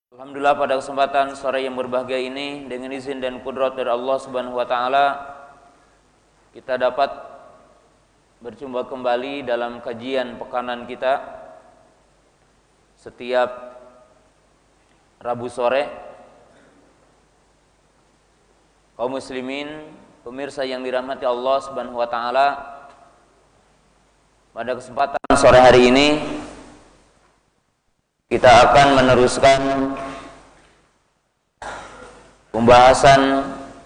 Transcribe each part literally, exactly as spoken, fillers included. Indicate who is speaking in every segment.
Speaker 1: Alhamdulillah, pada kesempatan sore yang berbahagia ini, dengan izin dan kudrat dari Allah Subhanahu wa taala, kita dapat berjumpa kembali dalam kajian pekanan kita setiap Rabu sore. Kaum muslimin, pemirsa yang dirahmati Allah Subhanahu wa taala, pada kesempatan sore hari ini kita akan meneruskan pembahasan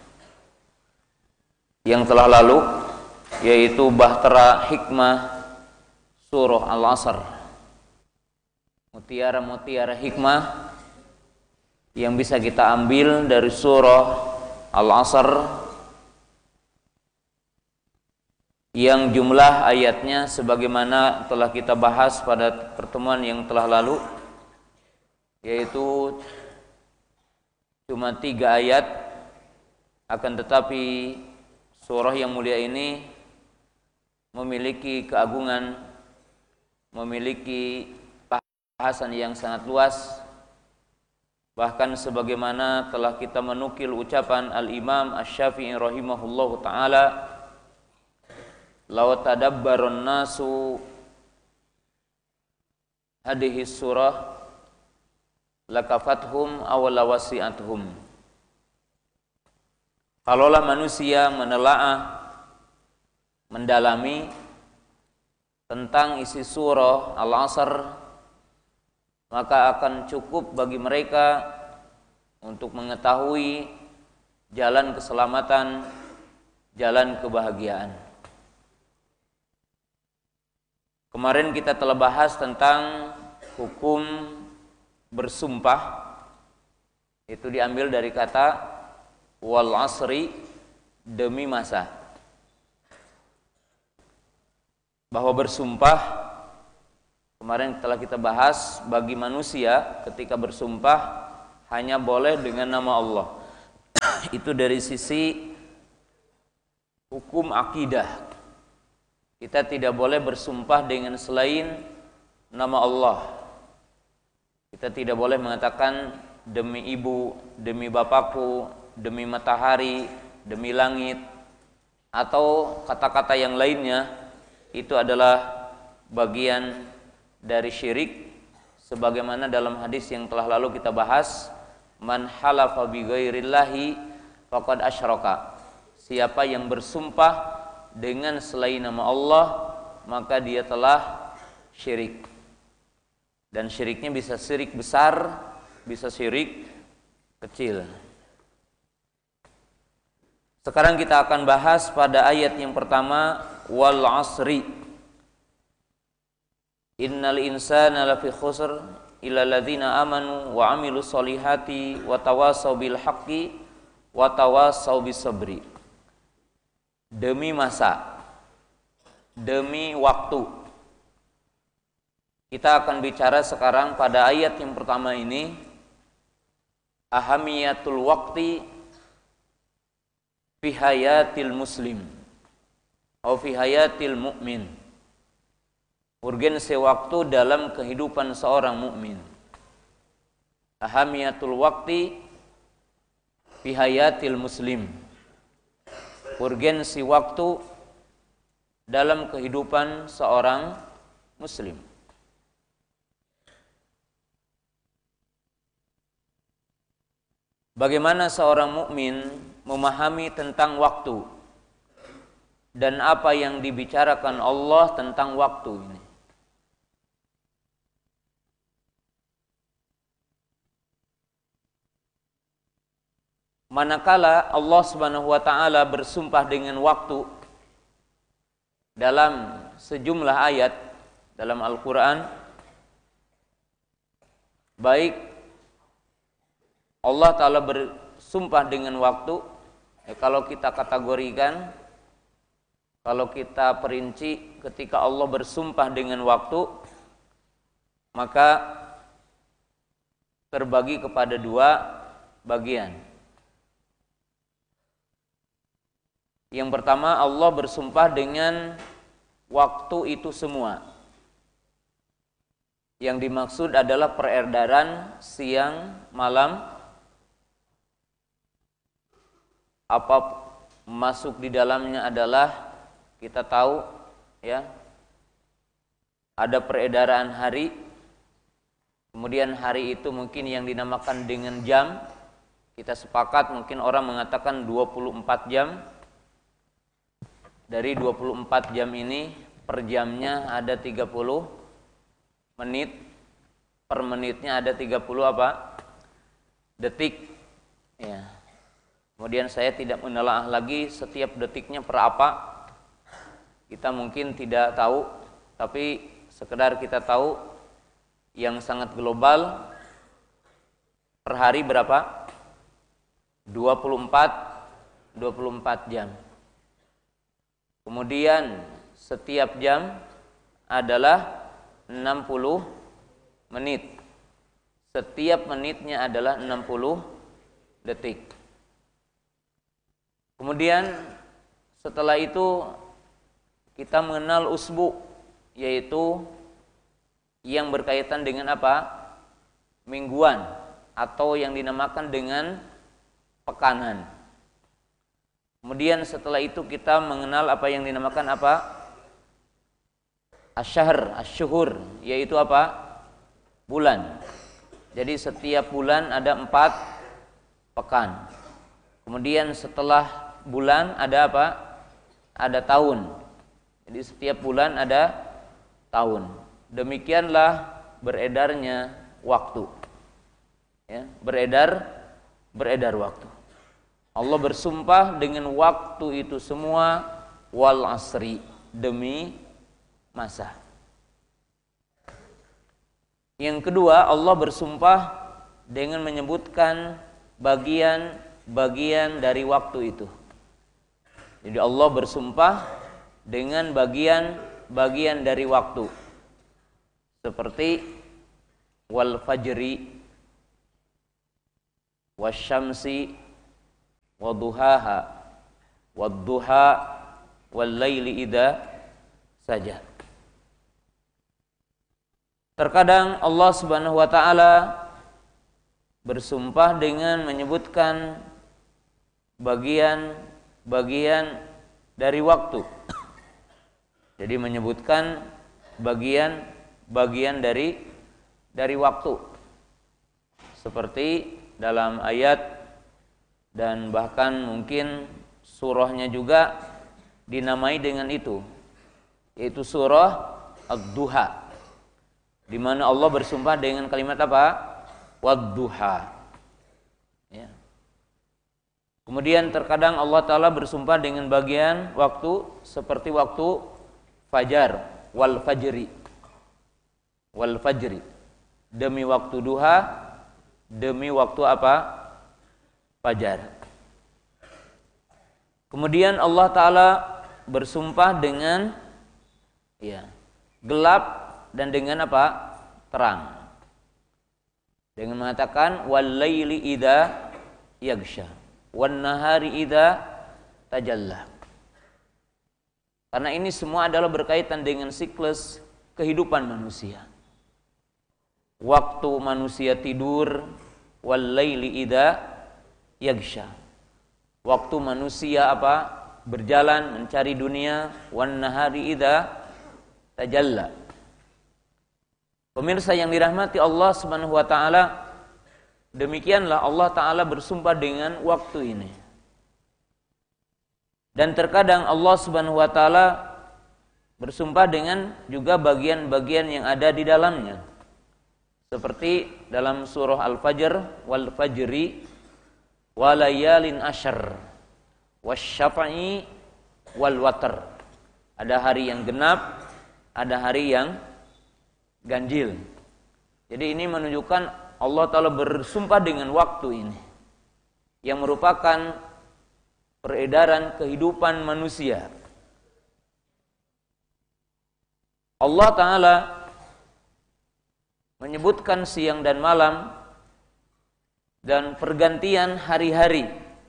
Speaker 1: yang telah lalu, yaitu bahtera hikmah surah Al-Asr, mutiara-mutiara hikmah yang bisa kita ambil dari surah Al-Asr, yang jumlah ayatnya sebagaimana telah kita bahas pada pertemuan yang telah lalu, yaitu cuma tiga ayat, akan tetapi surah yang mulia ini memiliki keagungan, memiliki bahasan yang sangat luas. Bahkan sebagaimana telah kita menukil ucapan Al-Imam Asy-Syafi'i rahimahullahu ta'ala, law tadabbarun nasu hadhihi surah lakafathum aw lawasi'atuhum. Kalaulah manusia menelaah, mendalami tentang isi surah Al-Asr, maka akan cukup bagi mereka untuk mengetahui jalan keselamatan, jalan kebahagiaan. Kemarin kita telah bahas tentang hukum bersumpah, itu diambil dari kata wal asri, demi masa. Bahwa bersumpah, kemarin telah kita bahas, bagi manusia ketika bersumpah hanya boleh dengan nama Allah. Itu dari sisi hukum akidah. Kita tidak boleh bersumpah dengan selain nama Allah. Kita tidak boleh mengatakan demi ibu, demi bapakku, demi matahari, demi langit, atau kata-kata yang lainnya. Itu adalah bagian dari syirik, sebagaimana dalam hadis yang telah lalu kita bahas, man halafa bi ghairillahi faqad asyraka. Siapa yang bersumpah dengan selain nama Allah, maka dia telah syirik. Dan syiriknya bisa syirik besar, bisa syirik kecil. Sekarang kita akan bahas pada ayat yang pertama, wal asri innal insana lafi khusr illa alladzina amanu wa amilus solihati wa tawasaw bil haqqi wa tawasaw bis sabri. Demi masa, demi waktu. Kita akan bicara sekarang pada ayat yang pertama ini, ahamiyatul waqti fi hayatil muslim atau fi hayatil mu'min. Urgensi waktu dalam kehidupan seorang mukmin. Ahamiyatul waqti fi hayatil muslim. Urgensi waktu dalam kehidupan seorang muslim. Bagaimana seorang mukmin memahami tentang waktu dan apa yang dibicarakan Allah tentang waktu ini? Manakala Allah Subhanahu wa taala bersumpah dengan waktu dalam sejumlah ayat dalam Al-Qur'an, baik Allah Ta'ala bersumpah dengan waktu, ya, kalau kita kategorikan, kalau kita perinci, ketika Allah bersumpah dengan waktu, maka terbagi kepada dua bagian. Yang pertama, Allah bersumpah dengan waktu itu semua. Yang dimaksud adalah peredaran siang malam, apa masuk di dalamnya adalah kita tahu ya, ada peredaran hari. Kemudian hari itu mungkin yang dinamakan dengan jam. Kita sepakat mungkin orang mengatakan dua puluh empat jam. Dari dua puluh empat jam ini per jamnya ada tiga puluh menit, per menitnya ada tiga puluh apa? Detik. Ya. Kemudian saya tidak menelaah lagi setiap detiknya per apa. Kita mungkin tidak tahu, tapi sekedar kita tahu yang sangat global, per hari berapa? dua puluh empat jam. Kemudian setiap jam adalah enam puluh menit. Setiap menitnya adalah enam puluh detik. Kemudian setelah itu kita mengenal usbu, yaitu yang berkaitan dengan apa? Mingguan, atau yang dinamakan dengan pekanan. Kemudian setelah itu kita mengenal apa yang dinamakan apa? Asyahr, asyuhur, yaitu apa? Bulan. Jadi setiap bulan ada empat pekan. Kemudian setelah bulan ada apa? Ada tahun. Jadi setiap bulan ada tahun. Demikianlah beredarnya waktu. Ya, beredar, beredar waktu. Allah bersumpah dengan waktu itu semua, wal asri, demi masa. Yang kedua, Allah bersumpah dengan menyebutkan bagian-bagian dari waktu itu. Jadi Allah bersumpah dengan bagian-bagian dari waktu. Seperti wal fajri, wasyamsi, waduhaha, wadduha, wal laili idza saja. Terkadang Allah Subhanahu wa taala bersumpah dengan menyebutkan bagian-bagian dari waktu. Jadi menyebutkan bagian-bagian dari dari waktu. Seperti dalam ayat, dan bahkan mungkin surahnya juga dinamai dengan itu, yaitu surah Ad-Duha, di mana Allah bersumpah dengan kalimat apa? Wad-duha. Ya. Kemudian terkadang Allah Ta'ala bersumpah dengan bagian waktu seperti waktu fajar, wal fajri, wal fajri, demi waktu duha, demi waktu apa? Fajar. Kemudian Allah Ta'ala bersumpah dengan ya, gelap dan dengan apa? Terang. Dengan mengatakan wal laili idza yaghsha wan nahari idza tajalla. Karena ini semua adalah berkaitan dengan siklus kehidupan manusia. Waktu manusia tidur, wal laili idza yaghsha. Waktu manusia apa? Berjalan mencari dunia, wan nahari idza tajalla. Pemirsa yang dirahmati Allah Subhanahu wa taala, demikianlah Allah Taala bersumpah dengan waktu ini. Dan terkadang Allah Subhanahu wa taala bersumpah dengan juga bagian-bagian yang ada di dalamnya. Seperti dalam surah Al-Fajr, wal fajri walayalin asyr wasyafa'i wal watr. Ada hari yang genap, ada hari yang ganjil. Jadi ini menunjukkan Allah Ta'ala bersumpah dengan waktu ini, yang merupakan peredaran kehidupan manusia. Allah Ta'ala menyebutkan siang dan malam dan pergantian hari-hari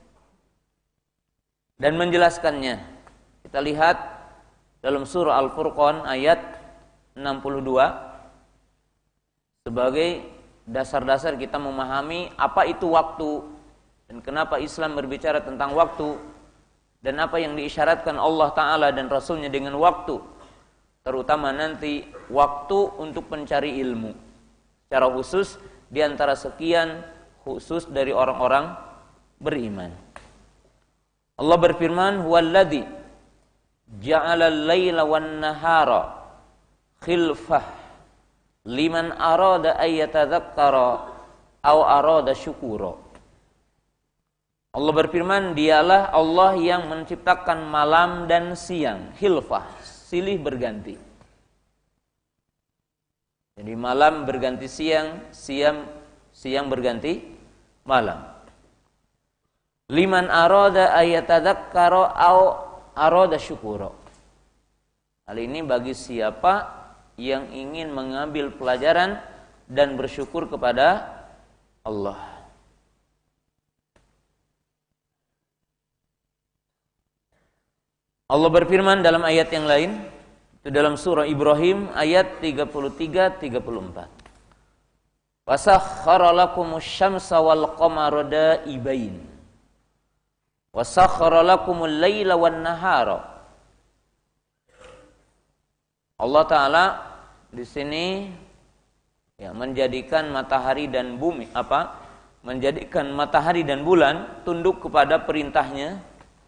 Speaker 1: dan menjelaskannya. Kita lihat dalam surah Al-Furqan ayat enam puluh dua. sebagai dasar-dasar kita memahami apa itu waktu dan kenapa Islam berbicara tentang waktu dan apa yang diisyaratkan Allah Ta'ala dan Rasulnya dengan waktu, terutama nanti waktu untuk mencari ilmu secara khusus di antara sekian khusus dari orang-orang beriman. Allah berfirman, huwallazi ja'ala al-laila wan-nahara khilfah liman arada ayyatadzakkara aw arada syukura. Allah berfirman, dialah Allah yang menciptakan malam dan siang, khilfah, silih berganti. Jadi malam berganti siang, siang siang berganti malam. Liman arada ayyatadzakkara aw arada syukura. Hal ini bagi siapa yang ingin mengambil pelajaran dan bersyukur kepada Allah. Allah berfirman dalam ayat yang lain, itu dalam surah Ibrahim ayat tiga puluh tiga tiga puluh empat. Wasakhkhara lakumus syamsa wal qamara da'ibain. Wasakhkhara lakumul laila wan nahara. Allah Ta'ala di sini ya, menjadikan matahari dan bumi apa? Menjadikan matahari dan bulan tunduk kepada perintahnya,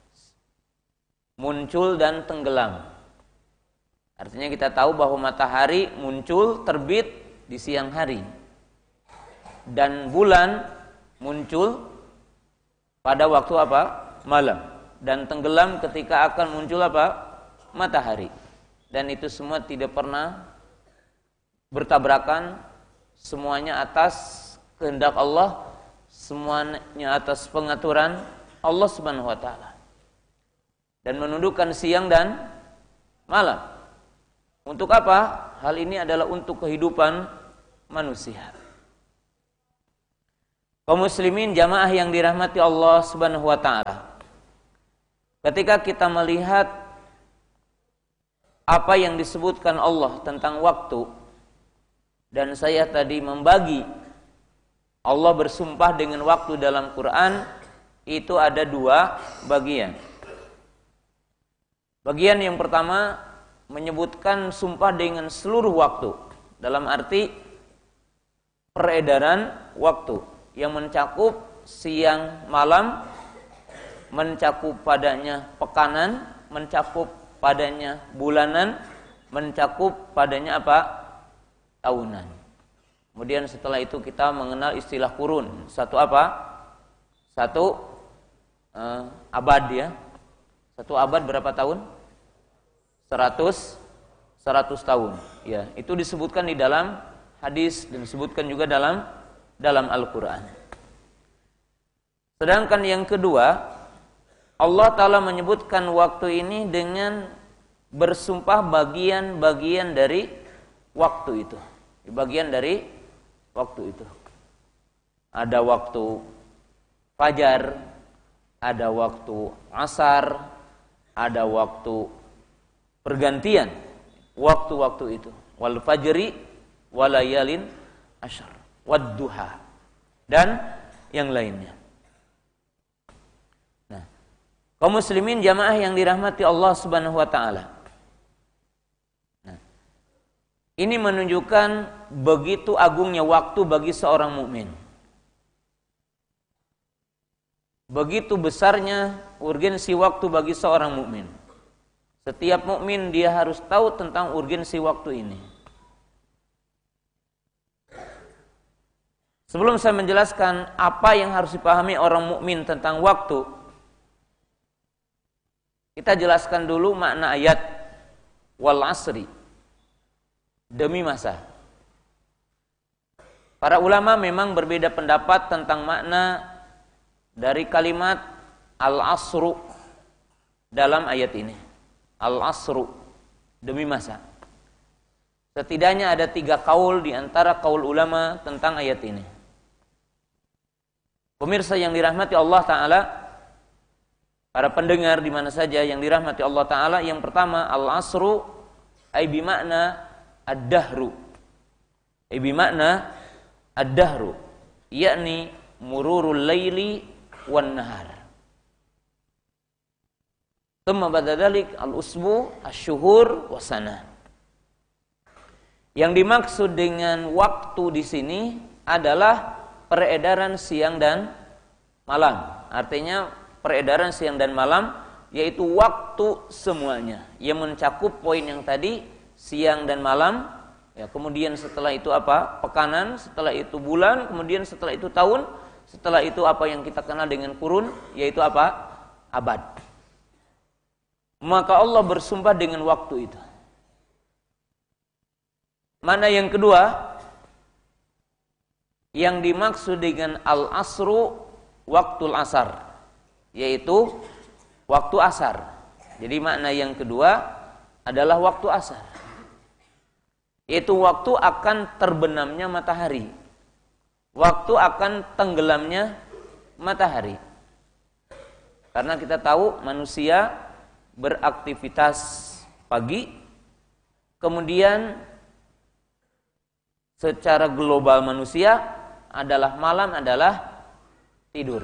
Speaker 1: muncul dan tenggelam. Artinya kita tahu bahwa matahari muncul terbit di siang hari dan bulan muncul pada waktu apa? Malam, dan tenggelam ketika akan muncul apa? Matahari. Dan itu semua tidak pernah bertabrakan, semuanya atas kehendak Allah, semuanya atas pengaturan Allah Subhanahu wa taala. Dan menundukkan siang dan malam. Untuk apa? Hal ini adalah untuk kehidupan manusia. Kaum muslimin jamaah yang dirahmati Allah Subhanahu wa taala. Ketika kita melihat apa yang disebutkan Allah tentang waktu, dan saya tadi membagi Allah bersumpah dengan waktu dalam Quran, itu ada dua bagian. Bagian yang pertama menyebutkan sumpah dengan seluruh waktu, dalam arti peredaran waktu yang mencakup siang malam, mencakup padanya pekanan, mencakup padanya bulanan, mencakup padanya apa? Tahunan. Kemudian setelah itu kita mengenal istilah kurun. Satu apa? Satu uh, abad ya. Satu abad berapa tahun? Seratus seratus tahun. Ya, itu disebutkan di dalam hadis dan disebutkan juga dalam dalam Al-Qur'an. Sedangkan yang kedua, Allah Ta'ala menyebutkan waktu ini dengan bersumpah bagian-bagian dari waktu itu. Bagian dari waktu itu. Ada waktu fajar, ada waktu asar, ada waktu pergantian waktu-waktu itu. Wal fajri walayalin asyar, wadduha, dan yang lainnya. Kaum muslimin jamaah yang dirahmati Allah Subhanahu wa taala. Nah, ini menunjukkan begitu agungnya waktu bagi seorang mukmin. Begitu besarnya urgensi waktu bagi seorang mukmin. Setiap mukmin dia harus tahu tentang urgensi waktu ini. Sebelum saya menjelaskan apa yang harus dipahami orang mukmin tentang waktu, kita jelaskan dulu makna ayat wal asri, demi masa. Para ulama memang berbeda pendapat tentang makna dari kalimat al-asru dalam ayat ini. Al-asru, demi masa. Setidaknya ada tiga kaul di antara kaul ulama tentang ayat ini. Pemirsa yang dirahmati Allah Ta'ala, para pendengar di mana saja yang dirahmati Allah Ta'ala, yang pertama al-asru ay bimakna ad-dahru, Eh bimakna ad-dahru, yakni mururul laili wan nahar. Thumma ba'da dzalik al-usbu, asy-syuhur wa sana. Yang dimaksud dengan waktu di sini adalah peredaran siang dan malam. Artinya peredaran siang dan malam yaitu waktu semuanya yang mencakup poin yang tadi siang dan malam. Ya, kemudian setelah itu apa? Pekanan, setelah itu bulan, kemudian setelah itu tahun, setelah itu apa yang kita kenal dengan kurun, yaitu apa? Abad. Maka Allah bersumpah dengan waktu itu. Mana yang kedua? Yang dimaksud dengan al-asru waktul asar, yaitu waktu asar. Jadi makna yang kedua adalah waktu asar, yaitu waktu akan terbenamnya matahari, waktu akan tenggelamnya matahari. Karena kita tahu manusia beraktivitas pagi, kemudian secara global manusia adalah malam adalah tidur.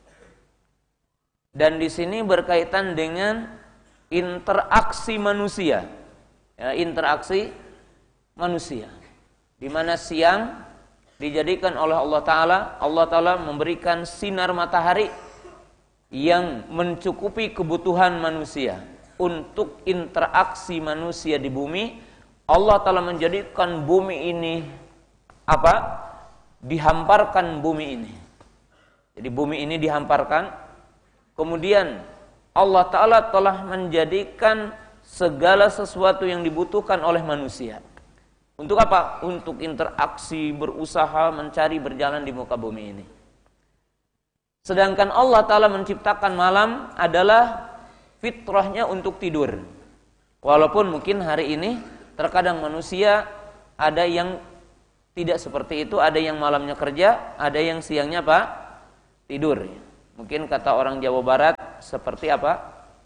Speaker 1: Dan di sini berkaitan dengan interaksi manusia, ya, interaksi manusia, di mana siang dijadikan oleh Allah Ta'ala, Allah Ta'ala memberikan sinar matahari yang mencukupi kebutuhan manusia untuk interaksi manusia di bumi. Allah Ta'ala menjadikan bumi ini apa? Dihamparkan bumi ini. Jadi bumi ini dihamparkan. Kemudian Allah Ta'ala telah menjadikan segala sesuatu yang dibutuhkan oleh manusia. Untuk apa? Untuk interaksi, berusaha, mencari, berjalan di muka bumi ini. Sedangkan Allah Ta'ala menciptakan malam adalah fitrahnya untuk tidur. Walaupun mungkin hari ini terkadang manusia ada yang tidak seperti itu, ada yang malamnya kerja, ada yang siangnya apa? Tidur. Mungkin kata orang Jawa Barat seperti apa?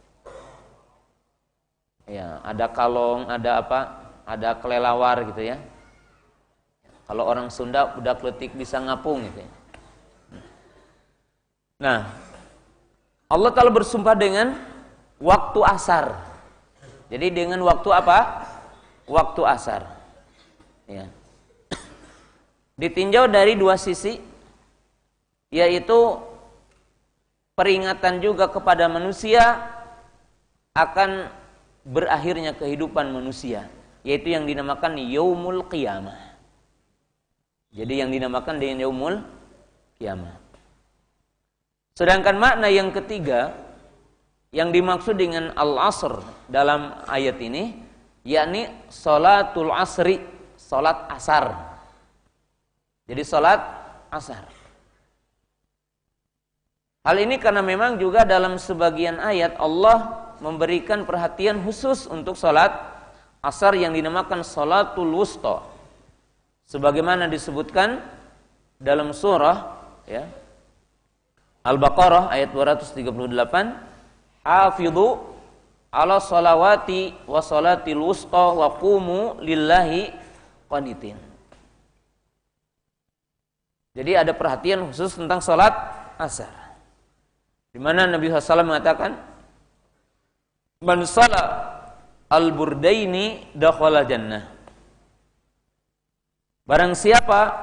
Speaker 1: Ya, ada kalong, ada apa? Ada kelelawar gitu ya. Kalau orang Sunda udah kletik bisa ngapung gitu ya. Nah, Allah Ta'ala bersumpah dengan waktu asar. Jadi dengan waktu apa? Waktu asar. Ya. Ditinjau dari dua sisi, yaitu peringatan juga kepada manusia akan berakhirnya kehidupan manusia, yaitu yang dinamakan yaumul qiyamah. Jadi yang dinamakan dengan yaumul qiyamah. Sedangkan makna yang ketiga yang dimaksud dengan al-asr dalam ayat ini, yakni salatul asri, salat asar. Jadi salat asar. Hal ini karena memang juga dalam sebagian ayat Allah memberikan perhatian khusus untuk salat asar yang dinamakan salatul wusta. Sebagaimana disebutkan dalam surah ya, Al-Baqarah ayat dua ratus tiga puluh delapan, hafidhu ala salawati wa salatil wusta wa qumu lillahi qanitin. Jadi ada perhatian khusus tentang salat asar, di mana Nabi shallallahu alaihi wasallam mengatakan, man shala al-burdaini dakhala jannah. Barang siapa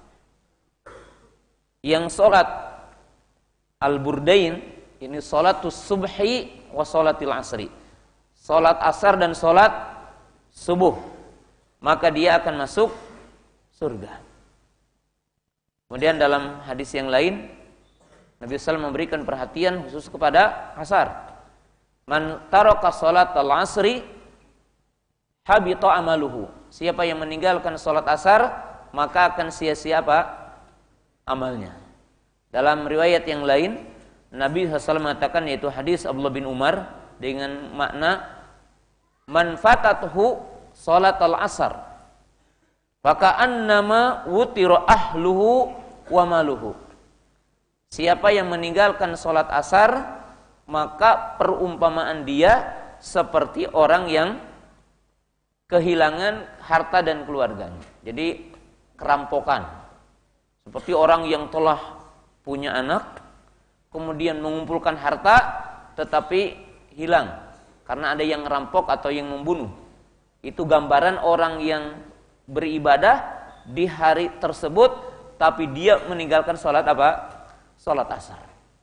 Speaker 1: yang salat al-burdain, ini salatus subhi wa salatil asri, salat asar dan salat subuh, maka dia akan masuk surga. Kemudian dalam hadis yang lain Nabi sallallahu alaihi wasallam memberikan perhatian khusus kepada asar. Man taraka salatal asri habita amaluhu. Siapa yang meninggalkan salat asar, maka akan sia-sia apa? Amalnya. Dalam riwayat yang lain Nabi sallallahu alaihi wasallam mengatakan, yaitu hadis Abdullah bin Umar dengan makna man fatathu salatal asar maka annama wutira ahluhu wa maluhu. Siapa yang meninggalkan salat asar, maka perumpamaan dia seperti orang yang kehilangan harta dan keluarganya. Jadi kerampokan. Seperti orang yang telah punya anak, kemudian mengumpulkan harta, tetapi hilang karena ada yang ngerampok atau yang membunuh. Itu gambaran orang yang beribadah di hari tersebut, tapi dia meninggalkan sholat apa? Sholat asar.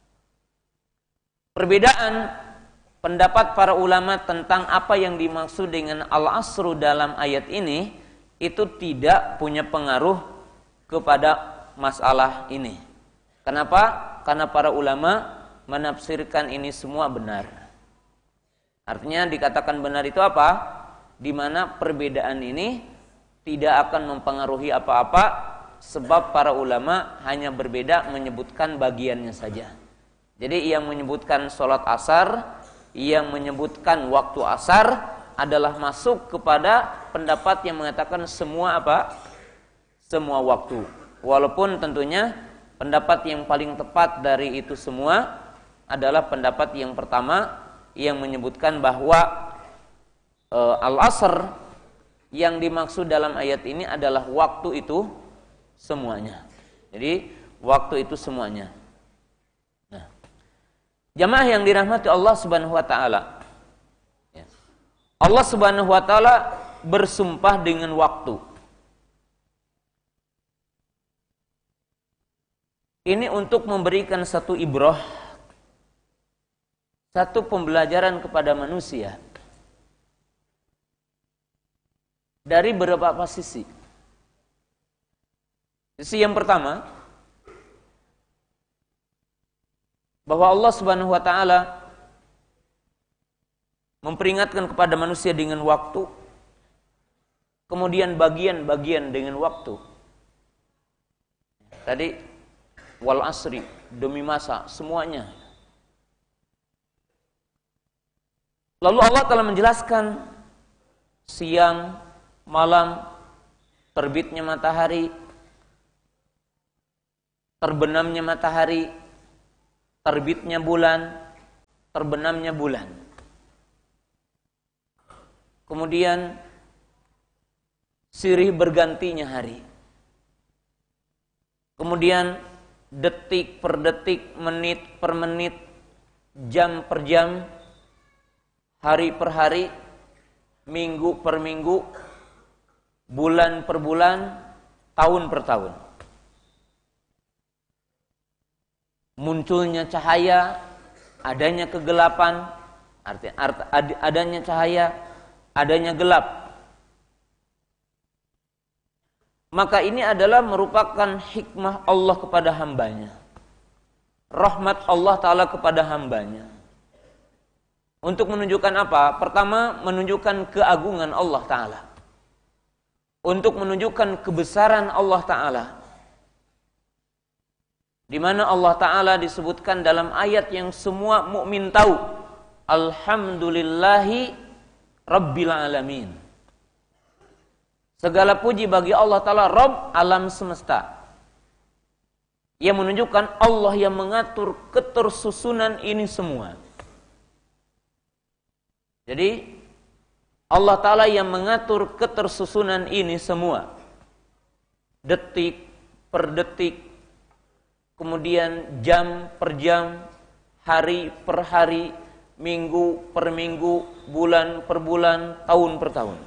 Speaker 1: Perbedaan pendapat para ulama tentang apa yang dimaksud dengan al-asru dalam ayat ini itu tidak punya pengaruh kepada masalah ini. Kenapa? Karena para ulama menafsirkan ini semua benar. Artinya dikatakan benar itu apa? Di mana perbedaan ini tidak akan mempengaruhi apa-apa, sebab para ulama hanya berbeda menyebutkan bagiannya saja. Jadi yang menyebutkan sholat asar, yang menyebutkan waktu asar adalah masuk kepada pendapat yang mengatakan semua apa? Semua waktu. Walaupun tentunya pendapat yang paling tepat dari itu semua adalah pendapat yang pertama yang menyebutkan bahwa e, al-asr yang dimaksud dalam ayat ini adalah waktu itu semuanya. Jadi waktu itu semuanya. Nah, jamaah yang dirahmati Allah Subhanahu wa taala. Ya. Allah Subhanahu wa taala bersumpah dengan waktu. Ini untuk memberikan satu ibrah, satu pembelajaran kepada manusia dari beberapa sisi. Sisi yang pertama, bahwa Allah Subhanahu wa taala memperingatkan kepada manusia dengan waktu, kemudian bagian-bagian dengan waktu. Tadi wal asri, demi masa, semuanya. Lalu Allah telah menjelaskan siang, malam, terbitnya matahari, terbenamnya matahari, terbitnya bulan, terbenamnya bulan. Kemudian sirih bergantinya hari. Kemudian detik per detik, menit per menit, jam per jam, hari per hari, minggu per minggu, bulan per bulan, tahun per tahun. Munculnya cahaya, adanya kegelapan, artinya adanya cahaya, adanya gelap. Maka ini adalah merupakan hikmah Allah kepada hambanya, rahmat Allah Ta'ala kepada hambanya. Untuk menunjukkan apa? Pertama, menunjukkan keagungan Allah Ta'ala, untuk menunjukkan kebesaran Allah Ta'ala, di mana Allah Ta'ala disebutkan dalam ayat yang semua mukmin tahu, Alhamdulillahi Rabbil Alamin. Segala puji bagi Allah Ta'ala, Rabb alam semesta, yang menunjukkan Allah yang mengatur ketersusunan ini semua. Jadi Allah Ta'ala yang mengatur ketersusunan ini semua, detik per detik, kemudian jam per jam, hari per hari, minggu per minggu, bulan per bulan, tahun per tahun.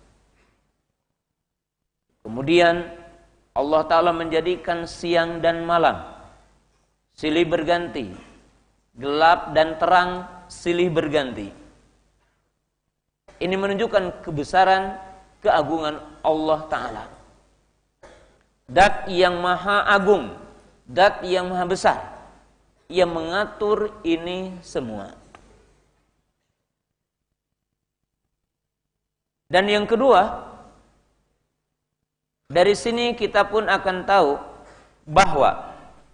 Speaker 1: Kemudian Allah Ta'ala menjadikan siang dan malam silih berganti, gelap dan terang silih berganti. Ini menunjukkan kebesaran, keagungan Allah Ta'ala. Dat yang maha agung, Dat yang maha besar, yang mengatur ini semua. Dan yang kedua, dari sini kita pun akan tahu bahwa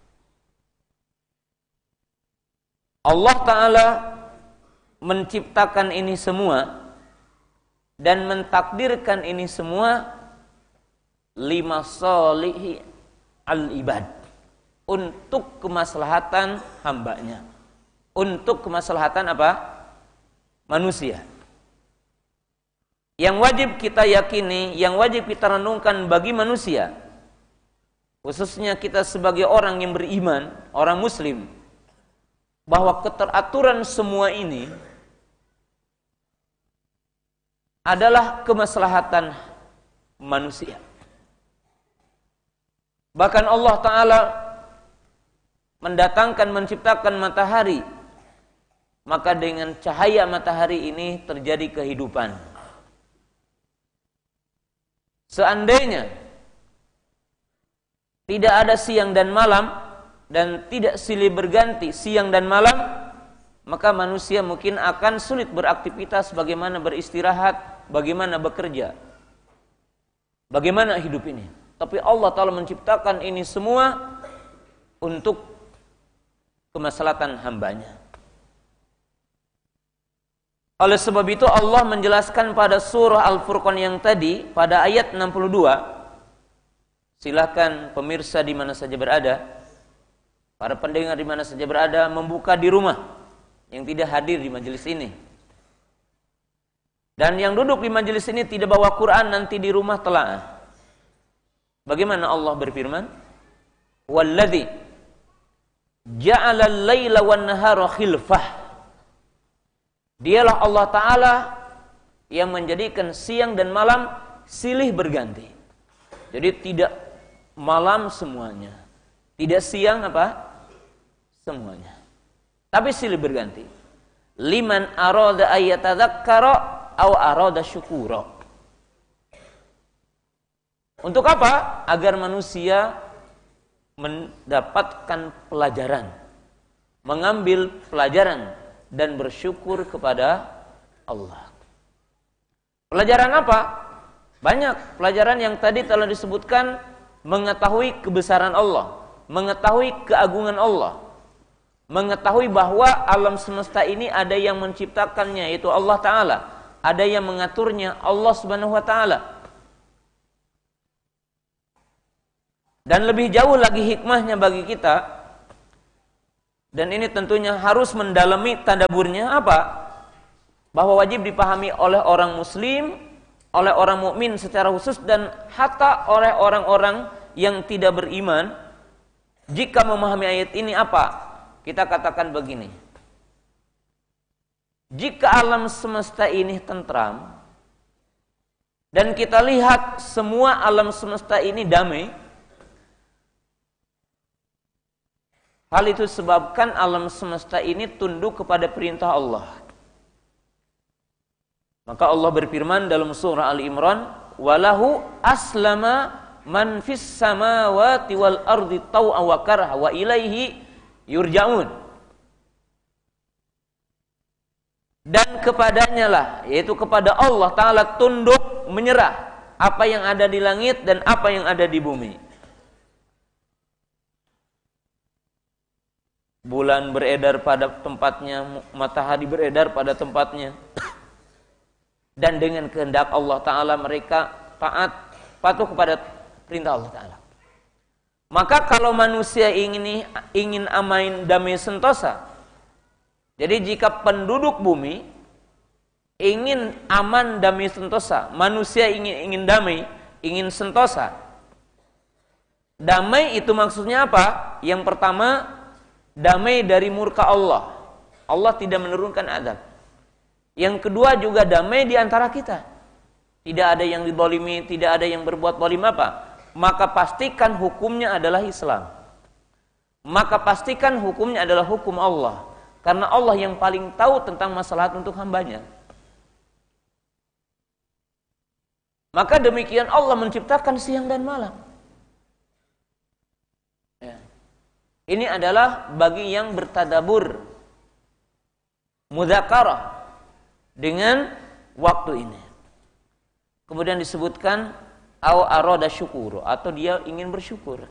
Speaker 1: Allah Ta'ala menciptakan ini semua dan mentakdirkan ini semua lima solihi al-ibad, untuk kemaslahatan hambanya, untuk kemaslahatan apa? Manusia. Yang wajib kita yakini, yang wajib kita renungkan bagi manusia khususnya kita sebagai orang yang beriman, orang muslim, bahwa keteraturan semua ini adalah kemaslahatan manusia. Bahkan Allah Ta'ala mendatangkan, menciptakan matahari, maka dengan cahaya matahari ini terjadi kehidupan. Seandainya tidak ada siang dan malam, dan tidak silih berganti siang dan malam, maka manusia mungkin akan sulit beraktivitas, bagaimana beristirahat, bagaimana bekerja, bagaimana hidup ini. Tapi Allah Ta'ala menciptakan ini semua untuk kemaslahatan hambanya. Oleh sebab itu Allah menjelaskan pada surah Al-Furqan yang tadi, pada ayat enam puluh dua, silakan pemirsa di mana saja berada, para pendengar di mana saja berada, membuka di rumah yang tidak hadir di majelis ini. Dan yang duduk di majelis ini tidak bawa Quran, nanti di rumah telaah. Bagaimana Allah berfirman? Walladzi ja'ala al-laila wan-nahara khilfah. Dialah Allah Ta'ala yang menjadikan siang dan malam silih berganti. Jadi tidak malam semuanya, tidak siang apa? Semuanya. Tapi silih berganti. Liman arada ayyatadzakkara aw arada syukura. Untuk apa? Agar manusia mendapatkan pelajaran, mengambil pelajaran dan bersyukur kepada Allah. Pelajaran apa? Banyak pelajaran yang tadi telah disebutkan, mengetahui kebesaran Allah, mengetahui keagungan Allah, mengetahui bahwa alam semesta ini ada yang menciptakannya, yaitu Allah Ta'ala, ada yang mengaturnya, Allah Subhanahu wa Ta'ala. Dan lebih jauh lagi hikmahnya bagi kita, dan ini tentunya harus mendalami tadaburnya, apa? Bahwa wajib dipahami oleh orang muslim, oleh orang mukmin secara khusus, dan hatta oleh orang-orang yang tidak beriman. Jika memahami ayat ini, apa? Kita katakan begini: jika alam semesta ini tentram, dan kita lihat semua alam semesta ini damai, hal itu sebabkan alam semesta ini tunduk kepada perintah Allah. Maka Allah berfirman dalam surah Al-Imran, walahu aslama man fis samawati wal ardi taw'a wa karha wa ilaihi yurja'un. Dan kepadanya lah, yaitu kepada Allah Ta'ala, tunduk, menyerah apa yang ada di langit dan apa yang ada di bumi. Bulan beredar pada tempatnya, matahari beredar pada tempatnya, dan dengan kehendak Allah Ta'ala mereka taat, patuh kepada perintah Allah Ta'ala. Maka kalau manusia ingin ingin aman damai sentosa, jadi jika penduduk bumi ingin aman damai sentosa, manusia ingin ingin damai, ingin sentosa. Damai itu maksudnya apa? Yang pertama, damai dari murka Allah. Allah tidak menurunkan azab. Yang kedua juga damai di antara kita. Tidak ada yang dizalimi, tidak ada yang berbuat zalim apa? Maka pastikan hukumnya adalah Islam. Maka pastikan hukumnya adalah hukum Allah. Karena Allah yang paling tahu tentang masalah untuk hambanya. Maka demikian Allah menciptakan siang dan malam. Ya. Ini adalah bagi yang bertadabur, mudzakarah dengan waktu ini. Kemudian disebutkan au arada syukur, atau dia ingin bersyukur.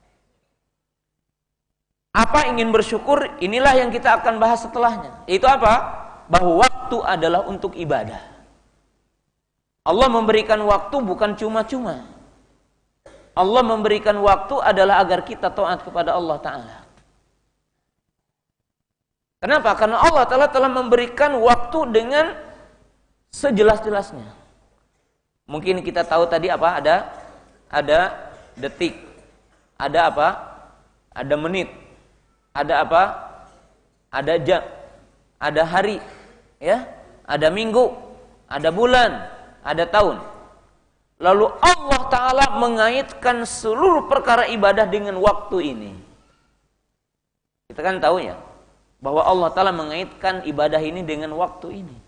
Speaker 1: Apa ingin bersyukur? Inilah yang kita akan bahas setelahnya. Itu apa? Bahwa waktu adalah untuk ibadah. Allah memberikan waktu bukan cuma-cuma. Allah memberikan waktu adalah agar kita taat kepada Allah Ta'ala. Kenapa? Karena Allah Ta'ala telah memberikan waktu dengan sejelas-jelasnya. Mungkin kita tahu tadi apa? Ada ada detik, ada apa? Ada menit. Ada apa? Ada jam. Ada hari, ya. Ada minggu, ada bulan, ada tahun. Lalu Allah Ta'ala mengaitkan seluruh perkara ibadah dengan waktu ini. Kita kan tahu ya, bahwa Allah Ta'ala mengaitkan ibadah ini dengan waktu ini.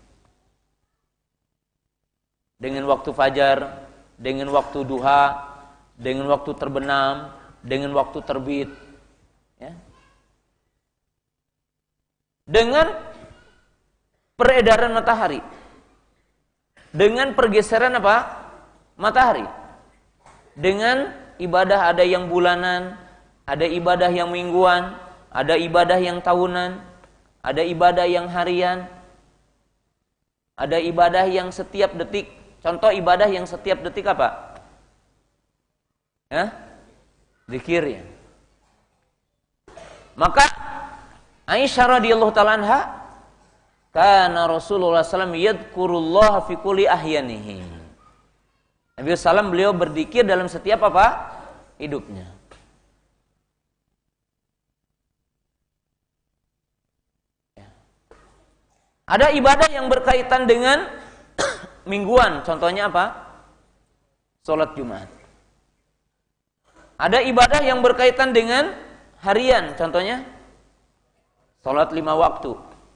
Speaker 1: Dengan waktu fajar, dengan waktu duha, dengan waktu terbenam, dengan waktu terbit, ya. Dengan peredaran matahari, dengan pergeseran apa? Matahari. Dengan ibadah ada yang bulanan, ada ibadah yang mingguan, ada ibadah yang tahunan, ada ibadah yang harian, ada ibadah yang setiap detik. Contoh ibadah yang setiap detik apa? Ya? Zikir ya. Maka Aisyah radhiyallahu taala anha, kana Rasulullah sallallahu alaihi wasallam yadhkurullaha fi kulli ahyanihi. Nabi sallallahu alaihi wasallam beliau berzikir dalam setiap apa? Hidupnya. Ya. Ada ibadah yang berkaitan dengan mingguan, contohnya apa? Salat Jumat. Ada ibadah yang berkaitan dengan harian, contohnya salat lima waktu.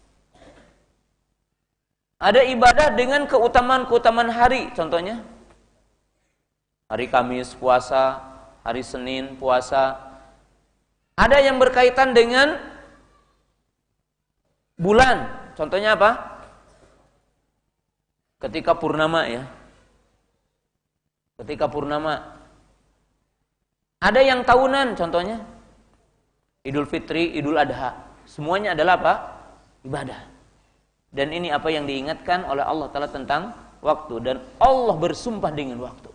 Speaker 1: Ada ibadah dengan keutamaan-keutamaan hari, contohnya hari Kamis puasa, hari Senin puasa. Ada yang berkaitan dengan bulan, contohnya apa? Ketika purnama ya. Ketika purnama. Ada yang tahunan, contohnya Idul Fitri, Idul Adha. Semuanya adalah apa? Ibadah. Dan ini apa yang diingatkan oleh Allah Ta'ala tentang waktu. Dan Allah bersumpah dengan waktu.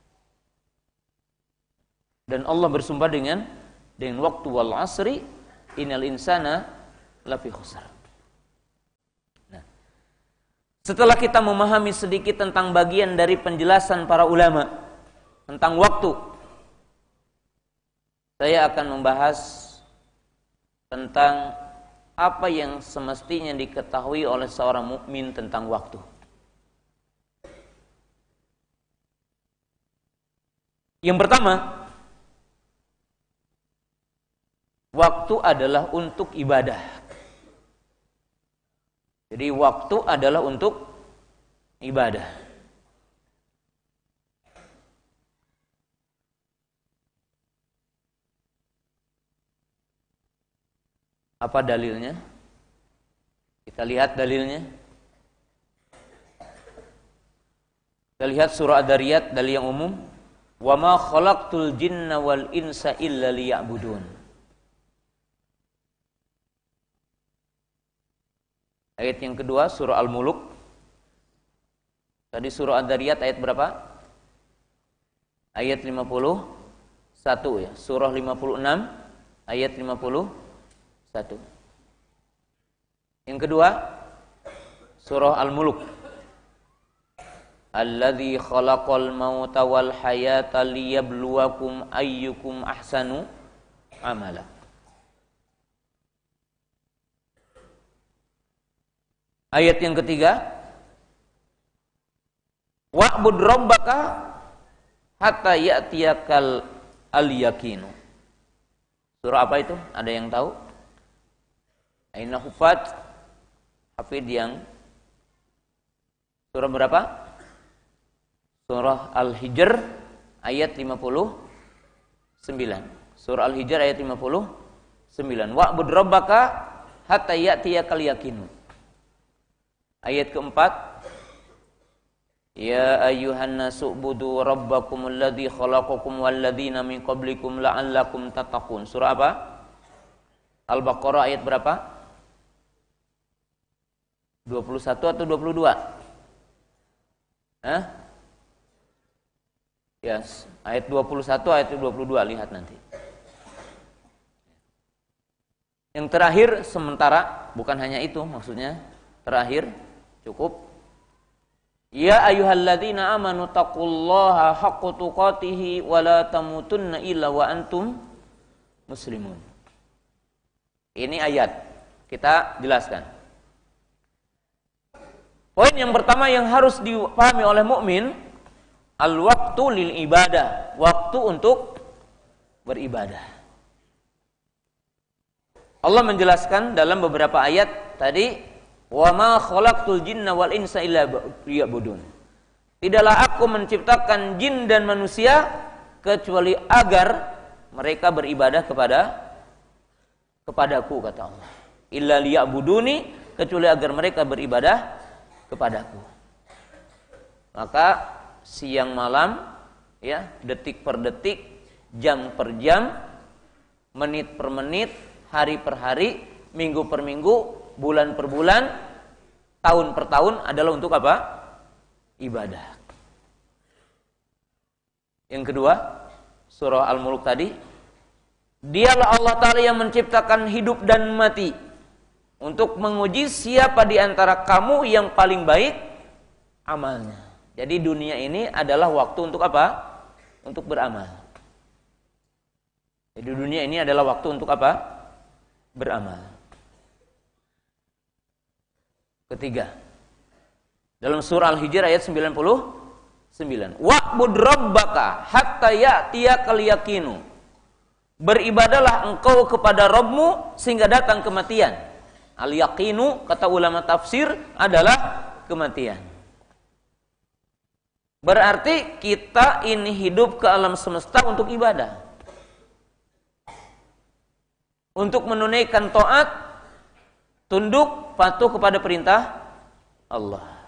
Speaker 1: Dan Allah bersumpah dengan dengan waktu. Wal asri innal insana lafi khusr. Nah, setelah kita memahami sedikit tentang bagian dari penjelasan para ulama tentang waktu, saya akan membahas tentang apa yang semestinya diketahui oleh seorang mukmin tentang waktu. Yang pertama, waktu adalah untuk ibadah. Jadi waktu adalah untuk ibadah. Apa dalilnya? Kita lihat dalilnya. Kita lihat surah Ad-Dariyat, dalil yang umum. Wa ma khalaqtul jinna wal insa illa liya'budun. Ayat yang kedua surah Al-Muluk. Tadi surah Ad-Dariyat ayat berapa? Ayat lima puluh satu ya. Surah lima puluh enam ayat lima puluh satu. Yang kedua surah Al-Muluk. Alladzi khalaqal mauta wal hayata liyabluwakum ayyukum ahsanu amala. Ayat yang ketiga, wa'bud rabbaka hatta ya'tiyakal al-yaqinu. Surah apa itu? Ada yang tahu? Aina hufat, hafid yang surah berapa? Surah Al-Hijr ayat lima puluh sembilan. Surah Al-Hijr ayat lima puluh sembilan. Wa'bud rabbaka hatta ya'tiyakal yaqinu. Ayat keempat, ya ayyuhan nasu ubudu rabbakumul ladzi khalaqakum wal ladzina min qablikum la'allakum tattaqun. Surah apa? Al-Baqarah ayat berapa? dua puluh satu atau dua puluh dua? Hah? Yes, ayat dua puluh satu ayat dua puluh dua, lihat nanti. Yang terakhir sementara, bukan hanya itu maksudnya, terakhir cukup. Ya ayyuhalladzina amanu taqullaha haqqa tuqatih wa la tamutunna illa wa antum muslimun. Ini ayat. Kita jelaskan. Poin yang pertama yang harus dipahami oleh mukmin, al-waqtu lil ibadah, waktu untuk beribadah. Allah menjelaskan dalam beberapa ayat tadi, wa ma khalaqtul jinna wal insa illa liya'budun. Tidaklah aku menciptakan jin dan manusia kecuali agar mereka beribadah kepada kepadaku, kata Allah. Illa liya'buduni, kecuali agar mereka beribadah kepadaku. Maka siang malam, ya, detik per detik, jam per jam, menit per menit, hari per hari, minggu per minggu, bulan per bulan, tahun per tahun adalah untuk apa? Ibadah. Yang kedua, surah Al-Mulk tadi, dialah Allah Ta'ala yang menciptakan hidup dan mati untuk menguji siapa di antara kamu yang paling baik amalnya. Jadi dunia ini adalah waktu untuk apa? Untuk beramal. Jadi dunia ini adalah waktu untuk apa? Beramal. Ketiga, dalam surah Al-Hijr ayat sembilan puluh sembilan, wa'bud rabbaka hatta ya'tiyakal yaqinu. Beribadalah engkau kepada Rabbmu sehingga datang kematian. Al-yaqinu, kata ulama tafsir, adalah kematian. Berarti kita ini hidup ke alam semesta untuk ibadah, untuk menunaikan taat, tunduk, patuh kepada perintah Allah.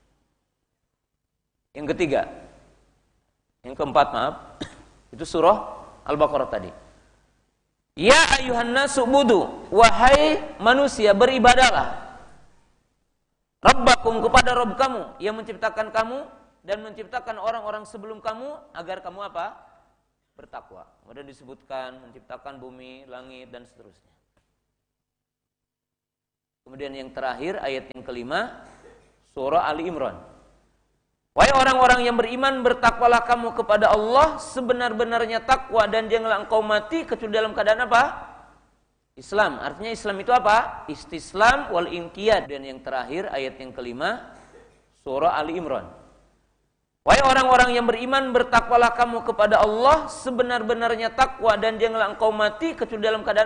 Speaker 1: Yang ketiga, yang keempat maaf, itu surah Al-Baqarah tadi. Ya ayuhan nasu budu, wahai manusia beribadahlah Rabbakum, kepada Rabb kamu yang menciptakan kamu dan menciptakan orang-orang sebelum kamu agar kamu apa? Bertakwa. Kemudian disebutkan menciptakan bumi, langit dan seterusnya. Kemudian yang terakhir ayat yang kelima, surah Ali Imran. Wahai orang-orang yang beriman, bertakwalah kamu kepada Allah sebenar-benarnya takwa dan janganlah engkau mati kecuali dalam keadaan apa? Islam. Artinya Islam itu apa? Istislam wal inqiyad. Dan yang terakhir ayat yang kelima, surah Ali Imran. Wahai orang-orang yang beriman, bertakwalah kamu kepada Allah sebenar-benarnya takwa dan janganlah engkau mati kecuali dalam keadaan